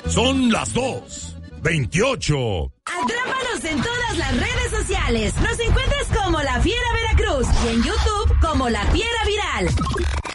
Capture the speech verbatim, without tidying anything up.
Son las dos veintiocho. Atrápanos en todas las redes sociales. Nos encuentras como La Fiera Veracruz y en YouTube como La Fiera Viral.